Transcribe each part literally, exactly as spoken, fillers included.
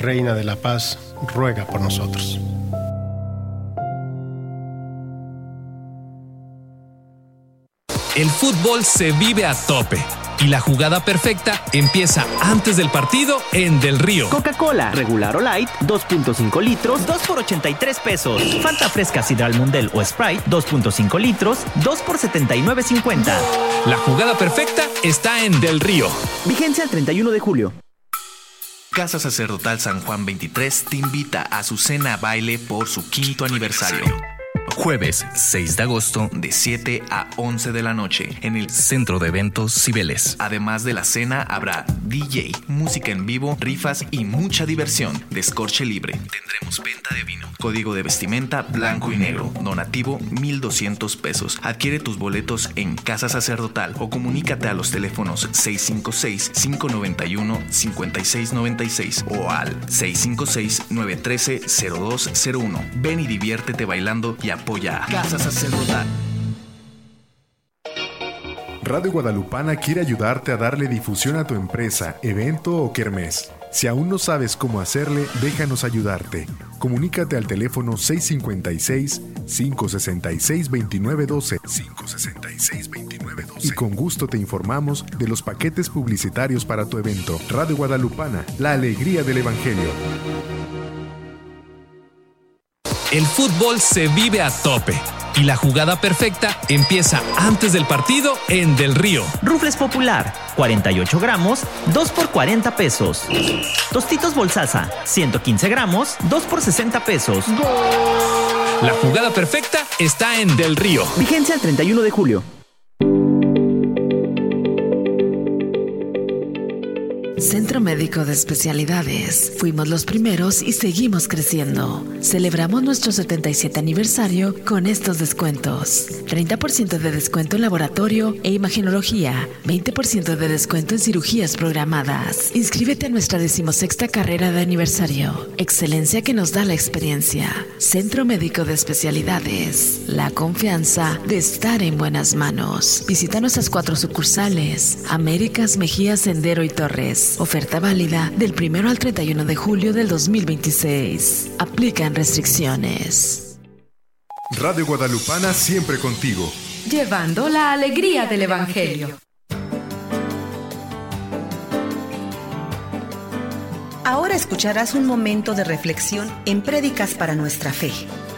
Reina de la Paz, ruega por nosotros. El fútbol se vive a tope y la jugada perfecta empieza antes del partido en Del Río. Coca-Cola, regular o light, dos punto cinco litros, dos por ochenta y tres pesos. Fanta fresca Sidral Mundel o Sprite, dos punto cinco litros, dos por setenta y nueve cincuenta. La jugada perfecta está en Del Río. Vigencia el treinta y uno de julio. Casa Sacerdotal San Juan veintitrés te invita a su cena baile por su quinto aniversario. Jueves seis de agosto de siete a once de la noche en el Centro de Eventos Cibeles. Además de la cena habrá D J, música en vivo, rifas y mucha diversión. Descorche libre. Tendremos venta de vino. Código de vestimenta blanco y negro. Donativo mil doscientos pesos. Adquiere tus boletos en Casa Sacerdotal o comunícate a los teléfonos seis cinco seis, cinco nueve uno, cinco seis nueve seis o al seis cinco seis, nueve uno tres, cero dos cero uno. Ven y diviértete bailando y apoya a Casa Sacerdotal. Radio Guadalupana quiere ayudarte a darle difusión a tu empresa, evento o kermés. Si aún no sabes cómo hacerle, déjanos ayudarte. Comunícate al teléfono seis cinco seis, cinco seis seis, dos nueve uno dos, cinco seis seis, dos nueve uno dos y con gusto te informamos de los paquetes publicitarios para tu evento. Radio Guadalupana, la alegría del Evangelio. El fútbol se vive a tope y la jugada perfecta empieza antes del partido en Del Río. Rufles Popular, cuarenta y ocho gramos, dos por cuarenta pesos. Tostitos Bolsaza, ciento quince gramos, dos por sesenta pesos. La jugada perfecta está en Del Río. Vigencia el treinta y uno de julio. Centro Médico de Especialidades. Fuimos los primeros y seguimos creciendo. Celebramos nuestro setenta y siete aniversario con estos descuentos. treinta por ciento de descuento en laboratorio e imagenología. veinte por ciento de descuento en cirugías programadas. Inscríbete a nuestra decimosexta carrera de aniversario. Excelencia que nos da la experiencia. Centro Médico de Especialidades. La confianza de estar en buenas manos. Visita nuestras cuatro sucursales. Américas, Mejía, Sendero y Torres. Oferta válida del primero al treinta y uno de julio del dos mil veintiséis. Aplican restricciones. Radio Guadalupana siempre contigo. Llevando la alegría del Evangelio. Ahora escucharás un momento de reflexión en Prédicas para nuestra fe.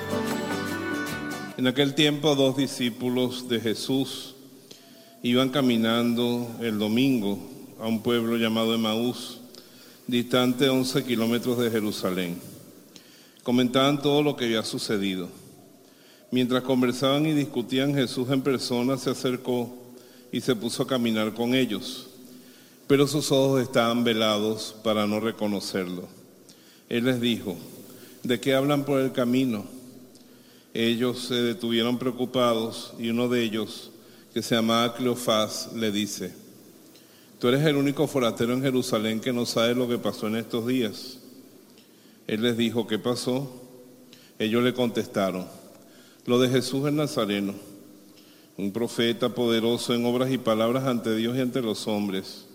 En aquel tiempo, dos discípulos de Jesús iban caminando el domingo a un pueblo llamado Emaús, distante once kilómetros de Jerusalén. Comentaban todo lo que había sucedido. Mientras conversaban y discutían, Jesús en persona se acercó y se puso a caminar con ellos, pero sus ojos estaban velados para no reconocerlo. Él les dijo: ¿de qué hablan por el camino? Ellos se detuvieron preocupados y uno de ellos, que se llamaba Cleofás, le dice: ¿tú eres el único forastero en Jerusalén que no sabe lo que pasó en estos días? Él les dijo: ¿qué pasó? Ellos le contestaron: lo de Jesús el Nazareno, un profeta poderoso en obras y palabras ante Dios y ante los hombres.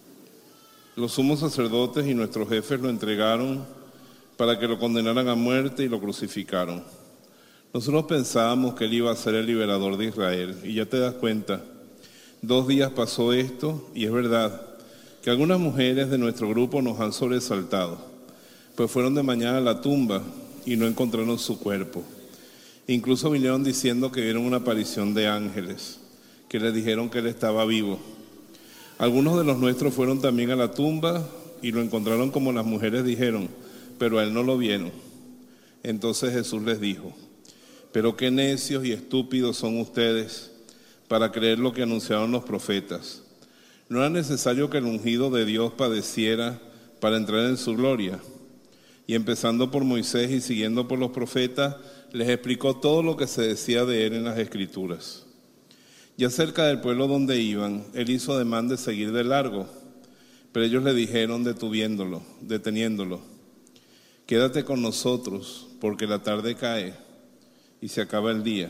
Los sumos sacerdotes y nuestros jefes lo entregaron para que lo condenaran a muerte y lo crucificaron. Nosotros pensábamos que él iba a ser el liberador de Israel, y ya te das cuenta. Dos días pasó esto y es verdad que algunas mujeres de nuestro grupo nos han sobresaltado, pues fueron de mañana a la tumba y no encontraron su cuerpo. Incluso vinieron diciendo que vieron una aparición de ángeles, que les dijeron que él estaba vivo. Algunos de los nuestros fueron también a la tumba y lo encontraron como las mujeres dijeron, pero a él no lo vieron. Entonces Jesús les dijo: pero qué necios y estúpidos son ustedes para creer lo que anunciaron los profetas. ¿No era necesario que el ungido de Dios padeciera para entrar en su gloria? Y empezando por Moisés y siguiendo por los profetas, les explicó todo lo que se decía de él en las Escrituras. Ya cerca del pueblo donde iban, él hizo ademán de seguir de largo, pero ellos le dijeron detuviéndolo, deteniéndolo: quédate con nosotros, porque la tarde cae y se acaba el día.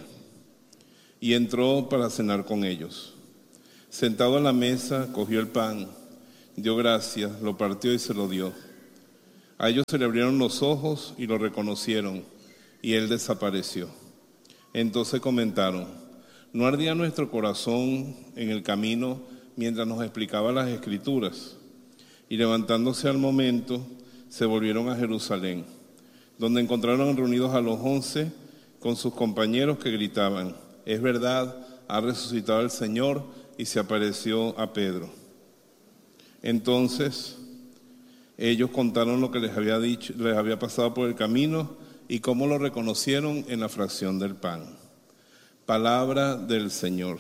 Y entró para cenar con ellos. Sentado a la mesa, cogió el pan, dio gracias, lo partió y se lo dio. A ellos se le abrieron los ojos y lo reconocieron, y él desapareció. Entonces comentaron: ¿no ardía nuestro corazón en el camino mientras nos explicaba las Escrituras? Y levantándose al momento, se volvieron a Jerusalén, donde encontraron reunidos a los once con sus compañeros que gritaban: es verdad, ha resucitado el Señor y se apareció a Pedro. Entonces ellos contaron lo que les había dicho, les había pasado por el camino y cómo lo reconocieron en la fracción del pan. Palabra del Señor.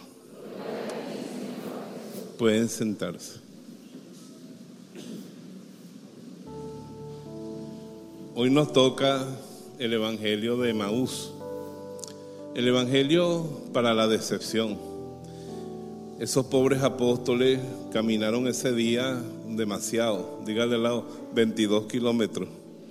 Pueden sentarse. Hoy nos toca el Evangelio de Emaús, el Evangelio para la decepción. Esos pobres apóstoles caminaron ese día demasiado, dígale al lado, veintidós kilómetros,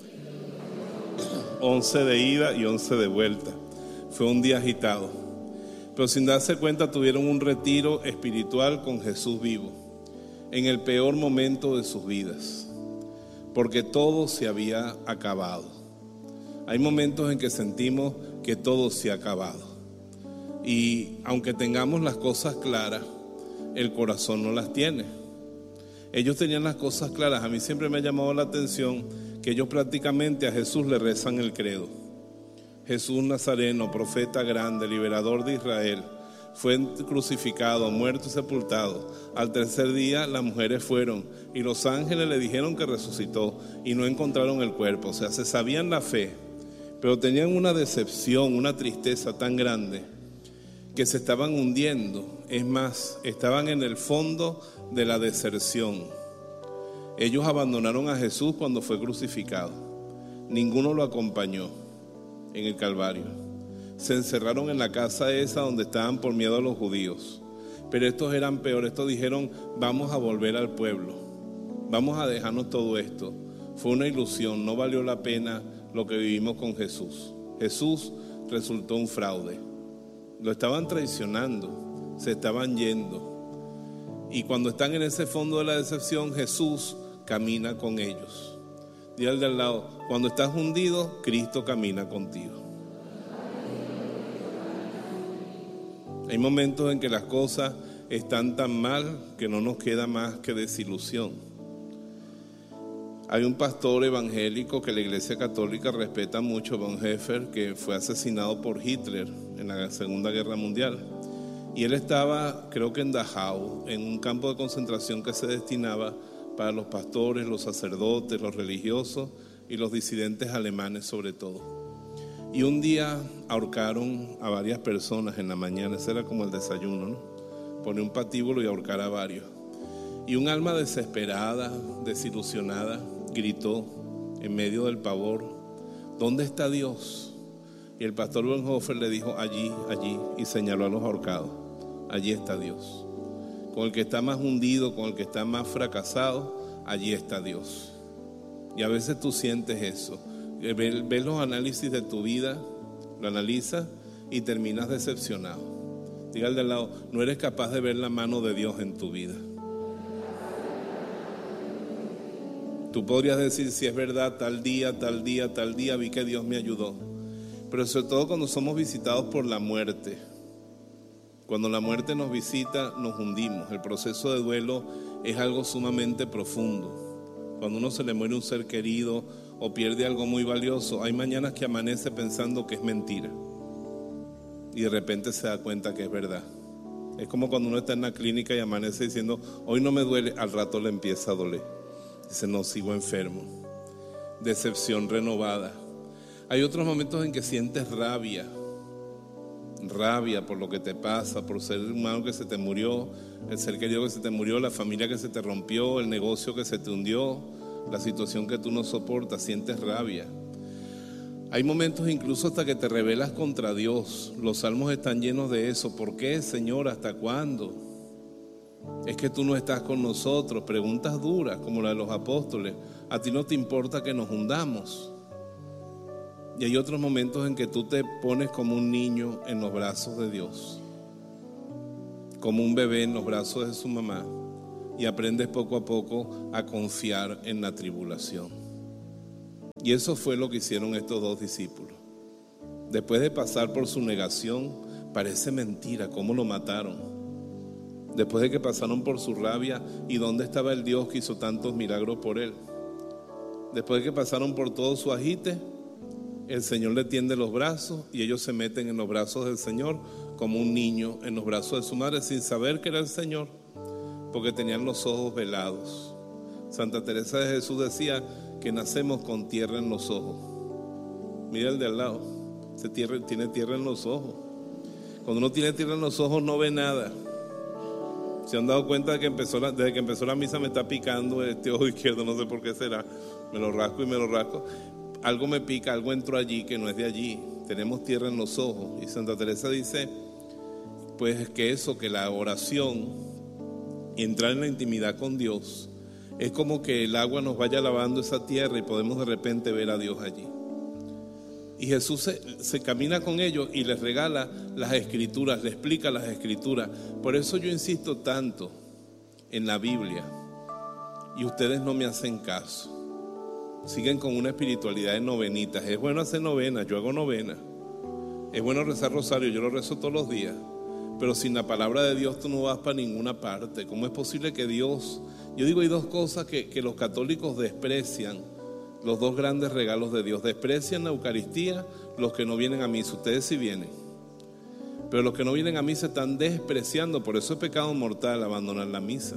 once de ida y once de vuelta. Fue un día agitado, pero sin darse cuenta tuvieron un retiro espiritual con Jesús vivo, en el peor momento de sus vidas, porque todo se había acabado. Hay momentos en que sentimos que todo se ha acabado, y aunque tengamos las cosas claras, el corazón no las tiene. Ellos tenían las cosas claras. A mí siempre me ha llamado la atención que ellos prácticamente a Jesús le rezan el credo. Jesús Nazareno, profeta grande, liberador de Israel, fue crucificado, muerto y sepultado. Al tercer día las mujeres fueron y los ángeles le dijeron que resucitó y no encontraron el cuerpo. O sea, se sabían la fe, pero tenían una decepción, una tristeza tan grande que se estaban hundiendo. Es más, estaban en el fondo de la deserción. Ellos abandonaron a Jesús cuando fue crucificado. Ninguno lo acompañó en el Calvario. Se encerraron en la casa esa donde estaban por miedo a los judíos. Pero estos eran peores. Estos dijeron: vamos a volver al pueblo, vamos a dejarnos todo esto. Fue una ilusión, no valió la pena lo que vivimos con Jesús. Jesús resultó un fraude. Lo estaban traicionando, se estaban yendo. Y cuando están en ese fondo de la decepción, Jesús camina con ellos. Dígale de al lado: cuando estás hundido, Cristo camina contigo. Hay momentos en que las cosas están tan mal que no nos queda más que desilusión. Hay un pastor evangélico que la Iglesia Católica respeta mucho, Bonhoeffer, que fue asesinado por Hitler en la Segunda Guerra Mundial. Y él estaba, creo que en Dachau, en un campo de concentración que se destinaba para los pastores, los sacerdotes, los religiosos y los disidentes alemanes sobre todo. Y un día ahorcaron a varias personas en la mañana. Ese era como el desayuno, ¿no? Poner un patíbulo y ahorcar a varios. Y un alma desesperada, desilusionada, gritó en medio del pavor: ¿dónde está Dios? Y el pastor Bonhoeffer le dijo: allí, allí, y señaló a los ahorcados. Allí está Dios. Con el que está más hundido, con el que está más fracasado, allí está Dios. Y a veces tú sientes eso. Ves, ves los análisis de tu vida, lo analizas y terminas decepcionado. Dígale de al lado: no eres capaz de ver la mano de Dios en tu vida. Tú podrías decir: si es verdad, tal día, tal día, tal día vi que Dios me ayudó. Pero sobre todo cuando somos visitados por la muerte. Cuando la muerte nos visita, nos hundimos. El proceso de duelo es algo sumamente profundo. Cuando uno se le muere un ser querido o pierde algo muy valioso, hay mañanas que amanece pensando que es mentira y de repente se da cuenta que es verdad. Es como cuando uno está en la clínica y amanece diciendo: hoy no me duele, al rato le empieza a doler. Dice: no, sigo enfermo. Decepción renovada. Hay otros momentos en que sientes rabia, rabia por lo que te pasa, por ser humano que se te murió, el ser querido que se te murió, la familia que se te rompió, el negocio que se te hundió, la situación que tú no soportas, sientes rabia. Hay momentos incluso hasta que te rebelas contra Dios. Los salmos están llenos de eso. ¿Por qué, Señor? ¿Hasta cuándo? Es que tú no estás con nosotros. Preguntas duras como la de los apóstoles. A ti no te importa que nos hundamos. Y hay otros momentos en que tú te pones como un niño en los brazos de Dios, como un bebé en los brazos de su mamá, y aprendes poco a poco a confiar en la tribulación. Y eso fue lo que hicieron estos dos discípulos. Después de pasar por su negación, parece mentira cómo lo mataron. Después de que pasaron por su rabia, ¿y dónde estaba el Dios que hizo tantos milagros por él? Después de que pasaron por todo su agite, el Señor le tiende los brazos y ellos se meten en los brazos del Señor como un niño en los brazos de su madre, sin saber que era el Señor, porque tenían los ojos velados. Santa Teresa de Jesús decía que nacemos con tierra en los ojos. Mira el de al lado, se tierra, tiene tierra en los ojos. Cuando uno tiene tierra en los ojos no ve nada. ¿Se han dado cuenta de que empezó la, desde que empezó la misa me está picando este ojo izquierdo? No sé por qué será. Me lo rasco y me lo rasco. Algo me pica, algo entró allí que no es de allí. Tenemos tierra en los ojos. Y Santa Teresa dice, pues que eso, que la oración y entrar en la intimidad con Dios es como que el agua nos vaya lavando esa tierra y podemos de repente ver a Dios allí. Y Jesús se, se camina con ellos y les regala las escrituras, les explica las escrituras. Por eso yo insisto tanto en la Biblia y ustedes no me hacen caso. Siguen con una espiritualidad de novenitas. Es bueno hacer novenas, yo hago novena. Es bueno rezar rosario, yo lo rezo todos los días. Pero sin la palabra de Dios tú no vas para ninguna parte. ¿Cómo es posible que Dios... Yo digo, hay dos cosas que, que los católicos desprecian, los dos grandes regalos de Dios. Desprecian la Eucaristía los que no vienen a misa. Ustedes sí vienen, pero los que no vienen a misa están despreciando. Por eso es pecado mortal abandonar la misa.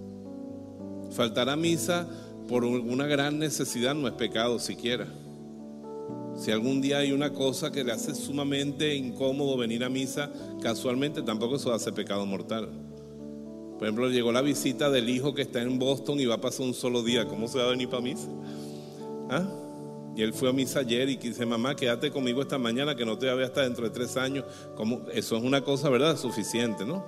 Faltar a misa por una gran necesidad no es pecado siquiera. Si algún día hay una cosa que le hace sumamente incómodo venir a misa, casualmente tampoco eso hace pecado mortal. Por ejemplo, llegó la visita del hijo que está en Boston y va a pasar un solo día. ¿Cómo se va a venir para misa? ¿Ah? Y él fue a misa ayer y dice, mamá, quédate conmigo esta mañana que no te voy a ver hasta dentro de tres años. ¿Cómo? Eso es una cosa, ¿verdad? Suficiente, ¿no?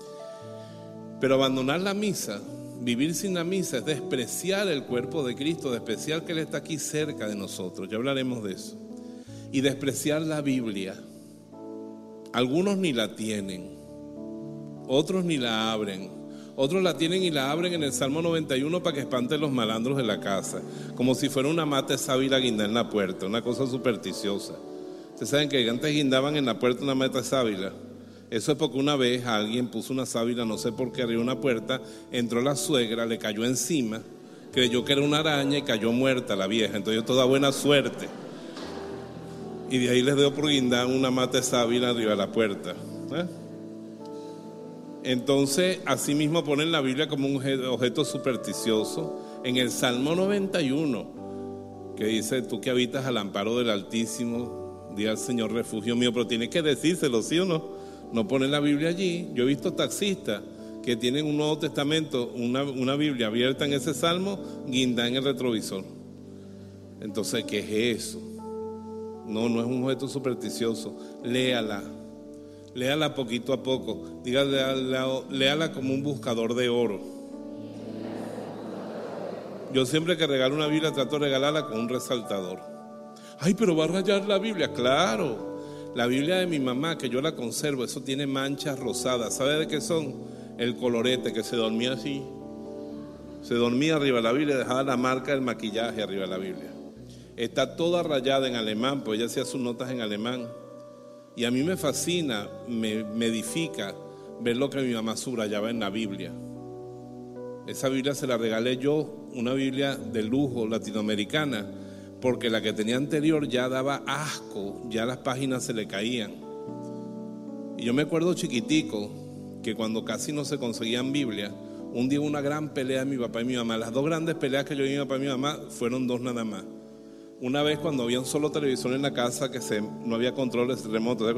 Pero abandonar la misa, vivir sin la misa, es despreciar el cuerpo de Cristo, despreciar que Él está aquí cerca de nosotros. Ya hablaremos de eso. Y despreciar la Biblia. Algunos ni la tienen, otros ni la abren. Otros la tienen y la abren en el Salmo noventa y uno para que espanten los malandros de la casa, como si fuera una mata de sábila guindar en la puerta, una cosa supersticiosa. Ustedes saben que antes guindaban en la puerta una mata de sábila. Eso es porque una vez alguien puso una sábila, no sé por qué, arriba de una puerta, entró la suegra, le cayó encima, creyó que era una araña y cayó muerta la vieja. Entonces toda buena suerte. Y de ahí les dio por guindar una mata de sábila arriba de la puerta. ¿Eh? Entonces, así mismo ponen la Biblia como un objeto supersticioso. En el Salmo noventa y uno, que dice, tú que habitas al amparo del Altísimo, di al Señor refugio mío, pero tienes que decírselo, ¿sí o no? No ponen la Biblia allí. Yo he visto taxistas que tienen un Nuevo Testamento, una, una Biblia abierta en ese Salmo, guindada en el retrovisor. Entonces, ¿qué es eso? No, no es un objeto supersticioso. Léala. Léala poquito a poco. Dígale, léala, léala como un buscador de oro. Yo siempre que regalo una Biblia trato de regalarla con un resaltador. Ay, pero va a rayar la Biblia. Claro. La Biblia de mi mamá, que yo la conservo, eso tiene manchas rosadas. ¿Sabe de qué son? El colorete, que se dormía así. Se dormía arriba de la Biblia, dejaba la marca del maquillaje arriba de la Biblia. Está toda rayada en alemán, pues ella hacía sus notas en alemán. Y a mí me fascina, me, me edifica ver lo que mi mamá subrayaba en la Biblia. Esa Biblia se la regalé yo, una Biblia de lujo latinoamericana, porque la que tenía anterior ya daba asco, ya las páginas se le caían. Y yo me acuerdo chiquitico que cuando casi no se conseguían Biblia, un día hubo una gran pelea de mi papá y mi mamá. Las dos grandes peleas que yo vi mi papá y mi mamá fueron dos nada más. Una vez cuando había un solo televisor en la casa, que se, no había controles remotos,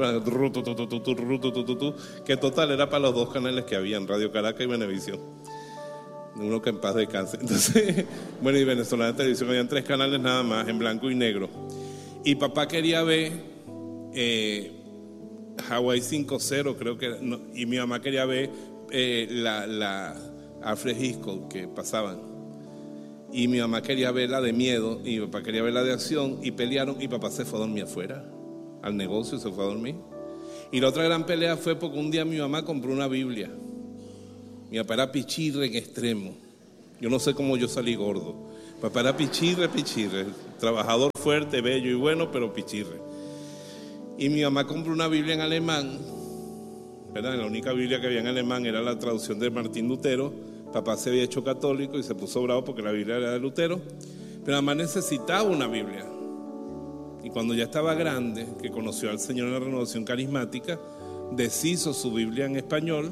que total era para los dos canales que habían, Radio Caracas y Venevisión. Uno que en paz descanse. Entonces, bueno, y Venezolana Televisión, habían tres canales nada más, en blanco y negro. Y papá quería ver eh, Hawaii cinco cero, creo que, no, y mi mamá quería ver eh, la, la Alfred Hitchcock que pasaban. Y mi mamá quería verla de miedo y mi papá quería verla de acción, y pelearon y papá se fue a dormir afuera al negocio y se fue a dormir. Y la otra gran pelea fue porque un día mi mamá compró una Biblia. Mi papá era pichirre en extremo. Yo no sé cómo yo salí gordo, Papá era pichirre, pichirre, trabajador fuerte, bello y bueno, pero pichirre. Y mi mamá compró una Biblia en alemán, ¿verdad? La única Biblia que había en alemán era la traducción de Martín Lutero. Papá se había hecho católico y se puso bravo porque la Biblia era de Lutero, pero mamá necesitaba una Biblia. Y cuando ya estaba grande, que conoció al Señor en la renovación carismática, deshizo su Biblia en español.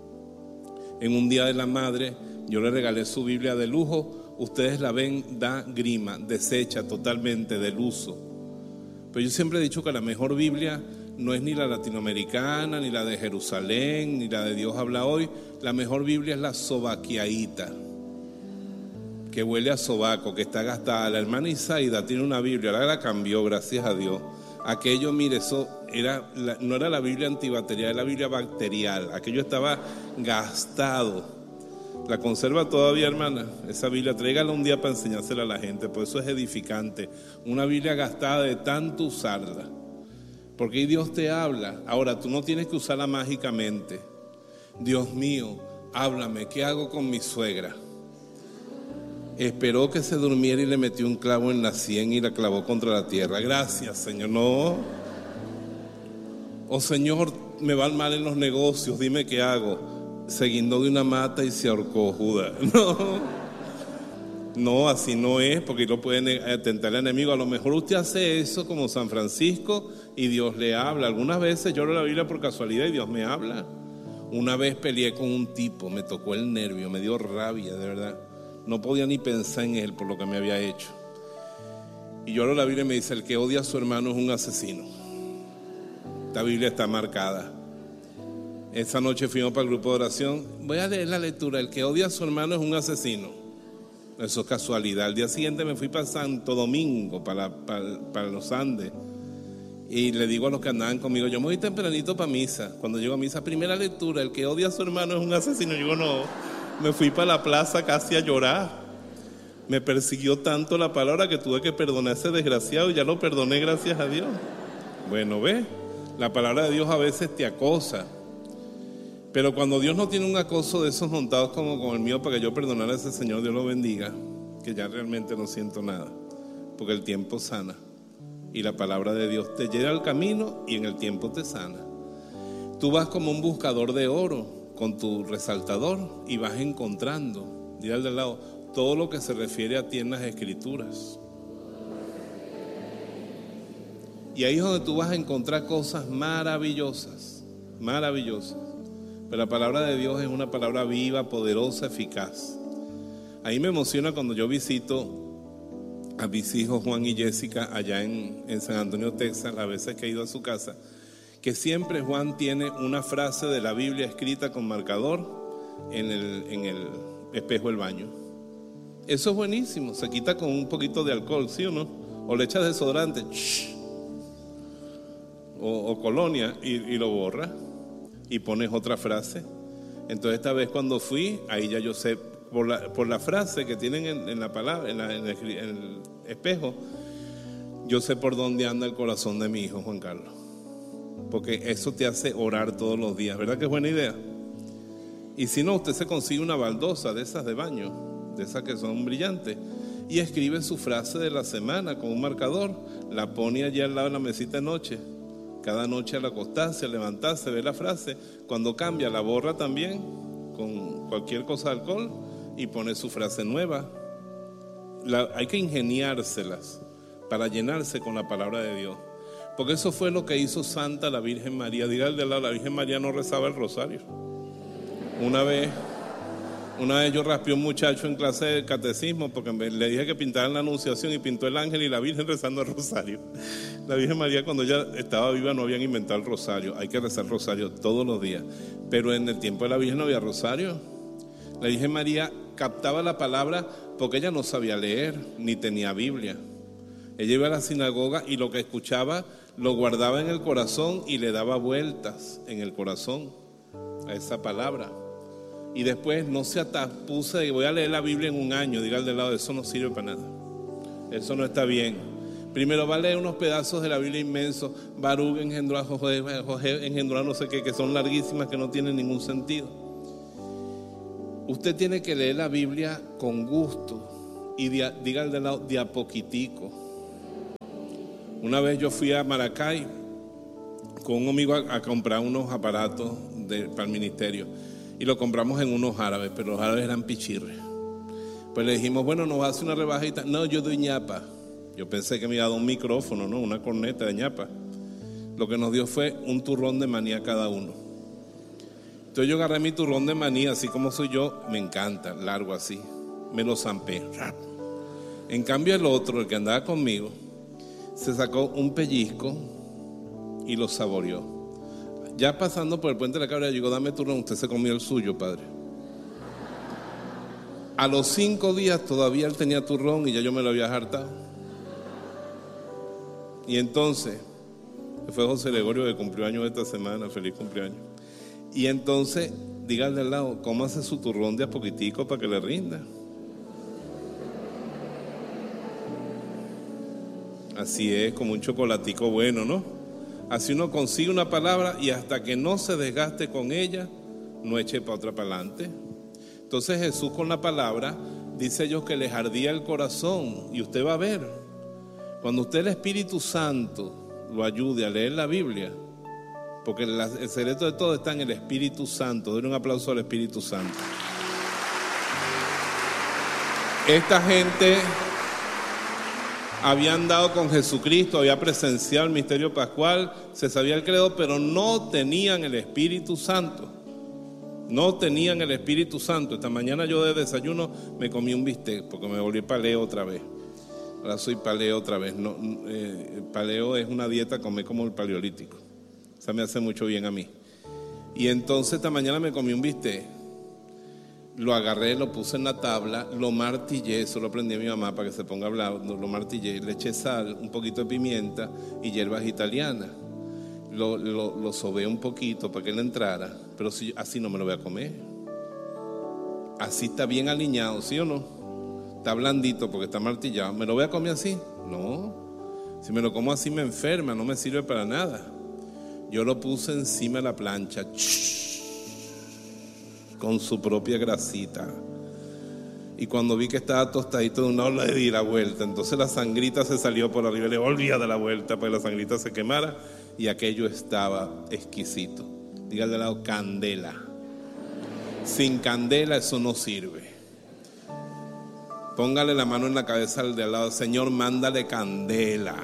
En un día de la madre, yo le regalé su Biblia de lujo. Ustedes la ven, da grima, deshecha totalmente del uso. Pero yo siempre he dicho que la mejor Biblia no es ni la latinoamericana, ni la de Jerusalén, ni la de Dios habla hoy. La mejor Biblia es la sobaquiaíta, que huele a sobaco, que está gastada. La hermana Isaida tiene una Biblia, ahora la cambió, gracias a Dios. Aquello, mire, eso era la, no era la Biblia antibacterial, era la Biblia bacterial. Aquello estaba gastado. La conserva todavía, hermana, esa Biblia. Tráigala un día para enseñársela a la gente, por eso es edificante. Una Biblia gastada de tanto usarla, porque ahí Dios te habla. Ahora, tú no tienes que usarla mágicamente. Dios mío, háblame, ¿qué hago con mi suegra? Esperó que se durmiera y le metió un clavo en la sien y la clavó contra la tierra. Gracias, Señor. No. Oh, Señor, me va mal en los negocios, dime qué hago. Se guindó de una mata y se ahorcó, Judas. No. No, así no es, porque lo pueden atentar al enemigo. A lo mejor usted hace eso como San Francisco y Dios le habla. Algunas veces yo leo la Biblia por casualidad y Dios me habla. Una vez peleé con un tipo, me tocó el nervio, me dio rabia, de verdad. No podía ni pensar en él por lo que me había hecho. Y yo leo la Biblia y me dice: el que odia a su hermano es un asesino. Esta Biblia está marcada. Esa noche fuimos para el grupo de oración. Voy a leer la lectura: el que odia a su hermano es un asesino. Eso es casualidad. Al día siguiente me fui para Santo Domingo, para, para, para los Andes. Y le digo a los que andaban conmigo: yo me voy tempranito para misa. Cuando llego a misa, primera lectura: el que odia a su hermano es un asesino. Yo digo, no. Me fui para la plaza casi a llorar. Me persiguió tanto la palabra que tuve que perdonar a ese desgraciado y ya lo perdoné, gracias a Dios. Bueno, ve, la palabra de Dios a veces te acosa. Pero cuando Dios no tiene un acoso de esos montados como con el mío para que yo perdonara a ese señor, Dios lo bendiga, que ya realmente no siento nada, porque el tiempo sana y la palabra de Dios te lleva al camino y en el tiempo te sana. Tú vas como un buscador de oro con tu resaltador y vas encontrando, dirá al de al lado, todo lo que se refiere a ti en las Escrituras. Y ahí es donde tú vas a encontrar cosas maravillosas, maravillosas. Pero la palabra de Dios es una palabra viva, poderosa, eficaz. Ahí me emociona cuando yo visito a mis hijos Juan y Jessica allá en, en San Antonio, Texas, las veces que he ido a su casa, que siempre Juan tiene una frase de la Biblia escrita con marcador en el, en el espejo del baño. Eso es buenísimo, se quita con un poquito de alcohol, ¿sí o no? O le echas desodorante, o, o colonia y, y lo borra y pones otra frase. Entonces esta vez cuando fui, ahí ya yo sé, por la, por la frase que tienen en, en la palabra, en, la, en, el, en el espejo, yo sé por dónde anda el corazón de mi hijo Juan Carlos. Porque eso te hace orar todos los días, ¿verdad que es buena idea? Y si no, usted se consigue una baldosa de esas de baño, de esas que son brillantes, y escribe su frase de la semana con un marcador, la pone allí al lado de la mesita de noche. Cada noche al acostarse, al levantarse, ve la frase. Cuando cambia, la borra también con cualquier cosa de alcohol y pone su frase nueva. La, hay que ingeniárselas para llenarse con la palabra de Dios. Porque eso fue lo que hizo Santa la Virgen María. Diga el de la, la Virgen María no rezaba el rosario. Una vez, una vez yo raspé a un muchacho en clase de catecismo porque le dije que pintara la Anunciación y pintó el ángel y la Virgen rezando el rosario. La Virgen María, cuando ella estaba viva, no habían inventado el rosario. Hay que rezar el rosario todos los días. Pero en el tiempo de la Virgen no había rosario. La Virgen María captaba la palabra porque ella no sabía leer ni tenía Biblia. Ella iba a la sinagoga y lo que escuchaba lo guardaba en el corazón y le daba vueltas en el corazón a esa palabra. Y después no se atapusa y voy a leer la Biblia en un año. Diga al de lado, eso no sirve para nada. Eso no está bien. Primero va a leer unos pedazos de la Biblia inmensos. Baruch engendró a José, José engendró a no sé qué, que son larguísimas, que no tienen ningún sentido. Usted tiene que leer la Biblia con gusto Y de, diga al de lado, de a poquitico. Una vez yo fui a Maracay con un amigo a, a comprar unos aparatos de, para el ministerio. Y lo compramos en unos árabes, pero los árabes eran pichirres. Pues le dijimos, bueno, nos va a hacer una rebajita. No, yo doy ñapa. Yo pensé que me iba a dar un micrófono, ¿no? Una corneta de ñapa. Lo que nos dio fue un turrón de maní a cada uno. Entonces yo agarré mi turrón de maní, así como soy yo, me encanta, largo así. Me lo zampé. En cambio el otro, el que andaba conmigo, se sacó un pellizco y lo saboreó. Ya pasando por el puente de la Cabra, llegó, dame turrón, usted se comió el suyo, padre. A los cinco días todavía él tenía turrón y ya yo me lo había hartado. Y entonces, fue José Gregorio que cumplió años esta semana, feliz cumpleaños. Y entonces, dígale al lado, cómase su turrón de a poquitico para que le rinda. Así es, como un chocolatico bueno, ¿no? Así uno consigue una palabra y hasta que no se desgaste con ella, no eche para otra para adelante. Entonces Jesús con la palabra dice ellos que les ardía el corazón. Y usted va a ver, cuando usted el Espíritu Santo lo ayude a leer la Biblia, porque el, el secreto de todo está en el Espíritu Santo. Denle un aplauso al Espíritu Santo. Esta gente había andado con Jesucristo, había presenciado el misterio pascual, se sabía el credo, pero no tenían el Espíritu Santo. No tenían el Espíritu Santo. Esta mañana yo de desayuno me comí un bistec porque me volví paleo otra vez. Ahora soy paleo otra vez. No, eh, paleo es una dieta, comer como el paleolítico. O sea, me hace mucho bien a mí. Y entonces esta mañana me comí un bistec. Lo agarré, lo puse en la tabla, lo martillé, eso lo aprendí a mi mamá para que se ponga a hablar, lo martillé, le eché sal, un poquito de pimienta y hierbas italianas. Lo, lo, lo sobé un poquito para que le entrara, pero si, así no me lo voy a comer. Así está bien aliñado, ¿sí o no? Está blandito porque está martillado. ¿Me lo voy a comer así? No. Si me lo como así me enferma, no me sirve para nada. Yo lo puse encima de la plancha, con su propia grasita. Y cuando vi que estaba tostadito de un lado le di la vuelta. Entonces la sangrita se salió por arriba, le volví a dar la vuelta para que la sangrita se quemara. Y aquello estaba exquisito. Dígale al lado, candela. Sin candela eso no sirve. Póngale la mano en la cabeza al de al lado, Señor, mándale candela.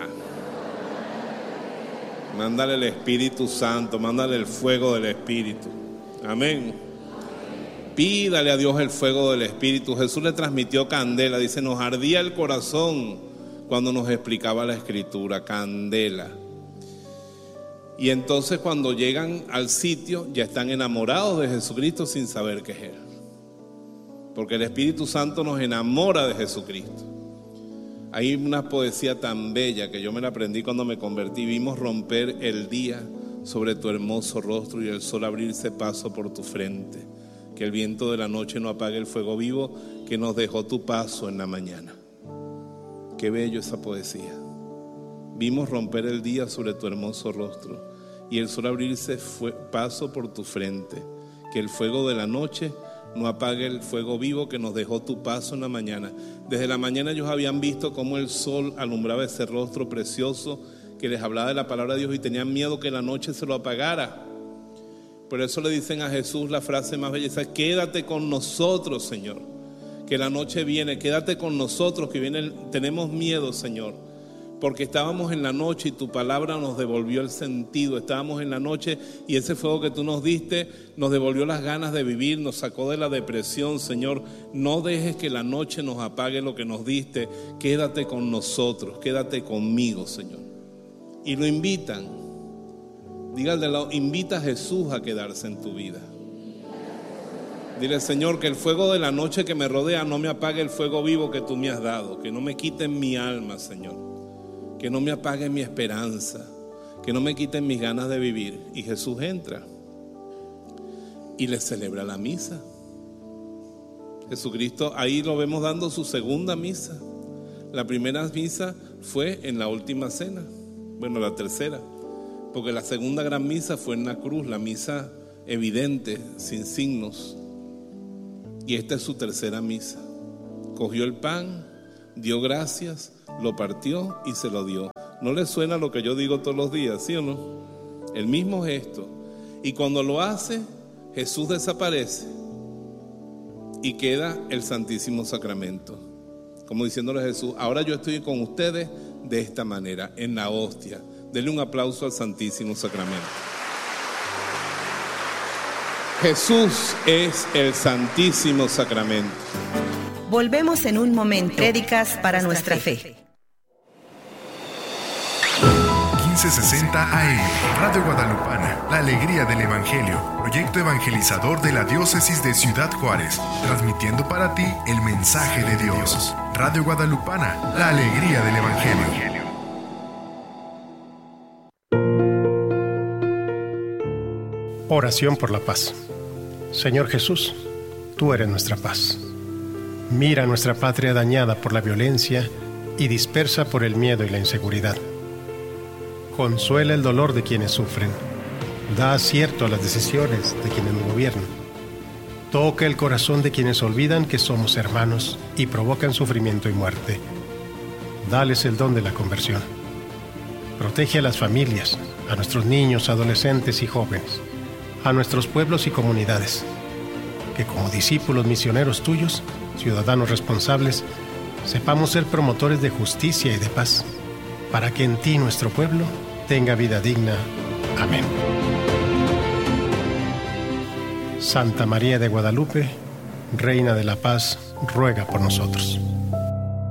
Mándale el Espíritu Santo, mándale el fuego del Espíritu. Amén. Pídale a Dios el fuego del Espíritu. Jesús le transmitió candela. Dice, nos ardía el corazón cuando nos explicaba la Escritura. Candela. Y entonces cuando llegan al sitio ya están enamorados de Jesucristo sin saber qué es Él. Porque el Espíritu Santo nos enamora de Jesucristo. Hay una poesía tan bella que yo me la aprendí cuando me convertí. Vimos romper el día sobre tu hermoso rostro y el sol abrirse paso por tu frente. Que el viento de la noche no apague el fuego vivo que nos dejó tu paso en la mañana. Qué bello esa poesía. Vimos romper el día sobre tu hermoso rostro y el sol abrirse fue paso por tu frente. Que el fuego de la noche no apague el fuego vivo que nos dejó tu paso en la mañana. Desde la mañana ellos habían visto cómo el sol alumbraba ese rostro precioso que les hablaba de la palabra de Dios y tenían miedo que la noche se lo apagara. Por eso le dicen a Jesús la frase más bella, quédate con nosotros, Señor, que la noche viene, quédate con nosotros, que viene, tenemos miedo, Señor, porque estábamos en la noche y tu palabra nos devolvió el sentido, estábamos en la noche y ese fuego que tú nos diste nos devolvió las ganas de vivir, nos sacó de la depresión, Señor. No dejes que la noche nos apague lo que nos diste, quédate con nosotros, quédate conmigo, Señor. Y lo invitan. Diga al de lado, invita a Jesús a quedarse en tu vida. Dile, Señor, que el fuego de la noche que me rodea no me apague el fuego vivo que tú me has dado. Que no me quiten mi alma, Señor. Que no me apague mi esperanza. Que no me quiten mis ganas de vivir. Y Jesús entra y le celebra la misa. Jesucristo, ahí lo vemos dando su segunda misa. La primera misa fue en la última cena. Bueno, la tercera. Porque la segunda gran misa fue en la cruz, la misa evidente, sin signos. Y esta es su tercera misa. Cogió el pan, dio gracias, lo partió y se lo dio. ¿No le suena lo que yo digo todos los días, sí o no? El mismo gesto. Y cuando lo hace, Jesús desaparece y queda el Santísimo Sacramento. Como diciéndole a Jesús, ahora yo estoy con ustedes de esta manera, en la hostia. Denle un aplauso al Santísimo Sacramento. Jesús es el Santísimo Sacramento. Volvemos en un momento. Prédicas para nuestra fe. quince sesenta A M, Radio Guadalupana, la alegría del Evangelio, proyecto evangelizador de la diócesis de Ciudad Juárez, transmitiendo para ti el mensaje de Dios. Radio Guadalupana, la alegría del Evangelio. Oración por la paz. Señor Jesús, tú eres nuestra paz. Mira nuestra patria dañada por la violencia y dispersa por el miedo y la inseguridad. Consuela el dolor de quienes sufren. Da acierto a las decisiones de quienes nos gobiernan. Toca el corazón de quienes olvidan que somos hermanos y provocan sufrimiento y muerte. Dales el don de la conversión. Protege a las familias, a nuestros niños, adolescentes y jóvenes, a nuestros pueblos y comunidades. Que como discípulos misioneros tuyos, ciudadanos responsables, sepamos ser promotores de justicia y de paz, para que en ti nuestro pueblo tenga vida digna. Amén. Santa María de Guadalupe, Reina de la Paz, ruega por nosotros.